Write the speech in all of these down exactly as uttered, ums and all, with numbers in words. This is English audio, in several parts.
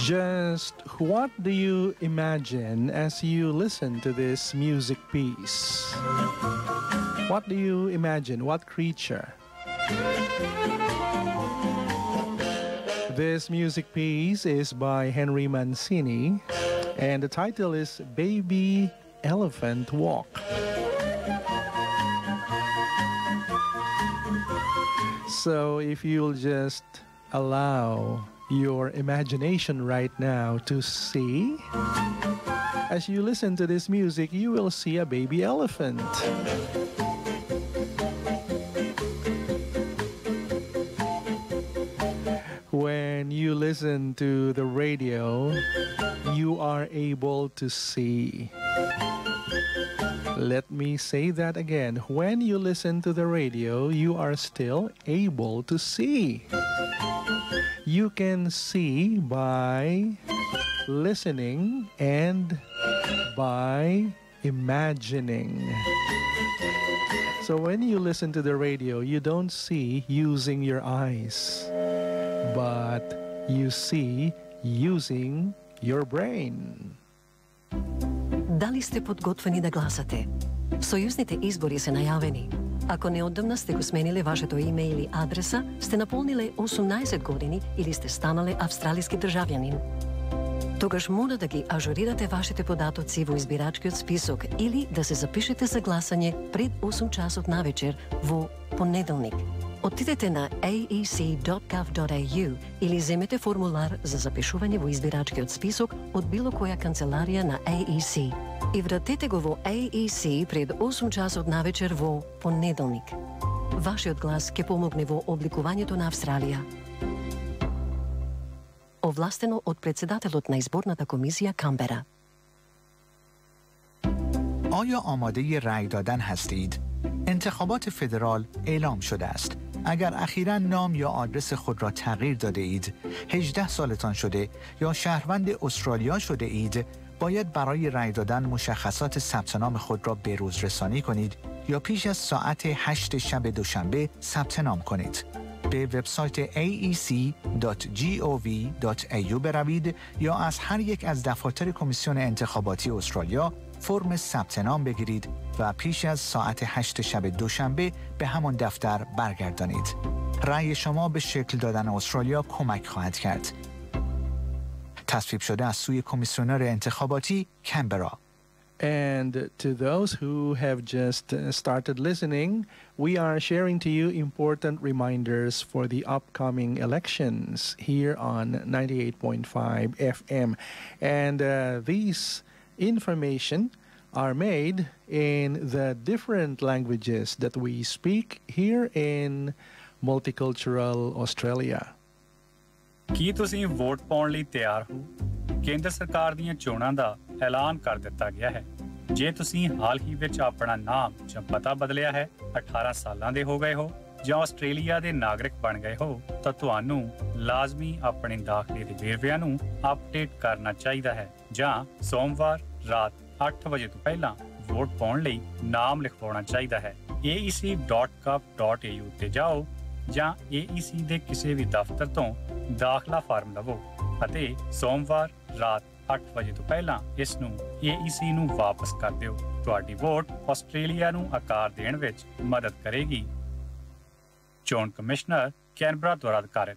Just what do you imagine as you listen to this music piece? What do you imagine? What creature? This music piece is by Henry Mancini, and the title is Baby Elephant Walk. So if you'll just allow your imagination right now to see, as you listen to this music, you will see a baby elephant. When you listen to the radio, you are able to see. Let me say that again. When you listen to the radio, you are still able to see. You can see by listening and by imagining. So when you listen to the radio, you don't see using your eyes, but you see using your brain. Дали сте подготвени да гласате? Сојузните избори се најавени. Ако неодамна сте го смениле вашето име или адреса, сте наполниле осумнаесет години или сте станале австралиски државјанин. Тогаш мора да ги ажурирате вашите податоци во избирачкиот список или да се запишете за гласање пред осум часот навечер во понеделник. Отидете на a e c dot gov dot a u или земете формулар за запишување во избирачкиот список од било која канцеларија на A E C. И вратете го во A E C пред осум часот навечер во понеделник. Вашиот глас ќе помогне во обликувањето на Австралија. Овластено од председателот на изборната комисија Камбера. آیا آماده رأی دادن هستید؟ انتخابات فدرال اعلام شده است. اگر اخیراً نام یا آدرس خود را تغییر داده اید، هجده سالتان شده یا شهروند استرالیا شده اید، باید برای رأی دادن مشخصات ثبت نام خود را به روز رسانی کنید یا پیش از ساعت هشت شب دوشنبه ثبت نام کنید. به وبسایت a e c dot gov dot a u بروید یا از هر یک از دفاتر کمیسیون انتخاباتی استرالیا فرم ثبت نام بگیرید و پیش از ساعت هشت شب دوشنبه به همان دفتر برگردانید. رأی شما به شکل دادن استرالیا کمک خواهد کرد. تصویب شده از سوی کمیسیونر انتخاباتی کمبرا. And to those who have just started listening, we are sharing to you important reminders for the upcoming elections here on ninety-eight point five F M. And uh, these information are made in the different languages that we speak here in multicultural Australia. ਕੀ ਤੁਸੀਂ vote ਪਾਉਣ ਲਈ ਤਿਆਰ ਹੋ? ਕੇਂਦਰ ਸਰਕਾਰ ਦੀਆਂ ਚੋਣਾਂ ਦਾ ਐਲਾਨ ਕਰ ਦਿੱਤਾ ਗਿਆ ਹੈ। ਜੇ ਤੁਸੀਂ ਹਾਲ ਹੀ ਵਿੱਚ ਆਪਣਾ ਨਾਮ ਜਾਂ ਪਤਾ ਬਦਲਿਆ ਹੈ, ਅਠਾਰਾਂ ਸਾਲਾਂ ਦੇ ਹੋ ਗਏ ਹੋ ਜਾਂ ਆਸਟ੍ਰੇਲੀਆ ਦੇ ਨਾਗਰਿਕ ਬਣ ਗਏ ਹੋ, ਤਾਂ ਤੁਹਾਨੂੰ ਲਾਜ਼ਮੀ ਆਪਣੇ ਦਾਖਲੇ ਦੇ ਵੇਰਵਿਆਂ ਨੂੰ ਅਪਡੇਟ ਕਰਨਾ ਚਾਹੀਦਾ ਹੈ ਜਾਂ ਸੋਮਵਾਰ ਰਾਤ ਅੱਠ ਵਜੇ ਤੋਂ ਪਹਿਲਾਂ ਵੋਟ ਪਾਉਣ ਲਈ ਨਾਮ ਲਿਖਵਾਉਣਾ ਚਾਹੀਦਾ ਹੈ। a e c dot gov dot a u ਤੇ ਜਾਓ ਜਾਂ A E C ਦੇ ਕਿਸੇ ਵੀ ਦਫ਼ਤਰ ਤੋਂ ਦਾਖਲਾ ਫਾਰਮ ਲਵੋ ਅਤੇ ਸੋਮਵਾਰ ਰਾਤ ਅੱਠ ਵਜੇ ਤੋਂ ਪਹਿਲਾਂ ਇਸ ਨੂੰ A E C ਨੂੰ ਵਾਪਸ ਕਰ ਦਿਓ। ਤੁਹਾਡੀ ਵੋਟ ਆਸਟ੍ਰੇਲੀਆ ਨੂੰ ਆਕਾਰ ਦੇਣ ਵਿੱਚ ਮਦਦ ਕਰੇਗੀ। ਚੋਣ ਕਮਿਸ਼ਨਰ ਕੈਨਬਰਾ ਦੁਆਰਾ ਅਧਿਕਾਰਿਤ।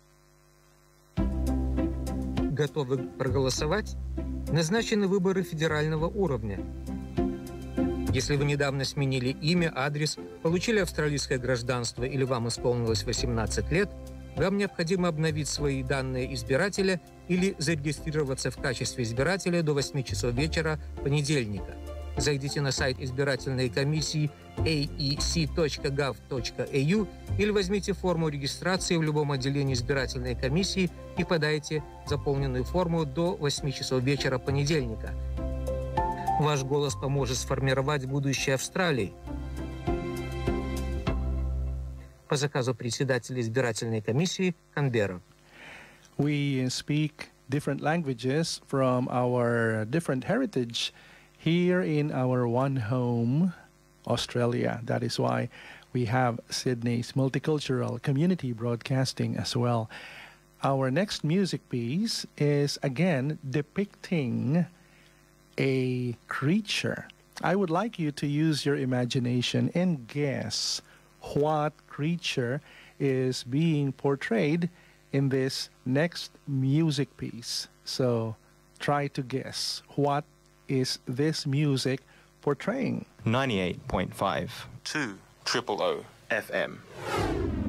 Готовы проголосовать? Назначены выборы федерального уровня. Если вы недавно сменили имя, адрес, получили австралийское гражданство или вам исполнилось восемнадцать лет, вам необходимо обновить свои данные избирателя или зарегистрироваться в качестве избирателя до восьми часов вечера понедельника. Зайдите на сайт избирательной комиссии a e c dot gov dot a u или возьмите форму регистрации в любом отделении избирательной комиссии и подайте заполненную форму до восьми часов вечера понедельника. Ваш голос поможет сформировать будущее Австралии. По заказу председателя избирательной комиссии Канберра. We speak different languages from our different heritage here in our one home, Australia. That is why we have Sydney's multicultural community broadcasting as well. Our next music piece is again depicting a creature. I would like you to use your imagination and guess what creature is being portrayed in this next music piece. So try to guess, what is this music portraying? ninety-eight point five two triple O F M.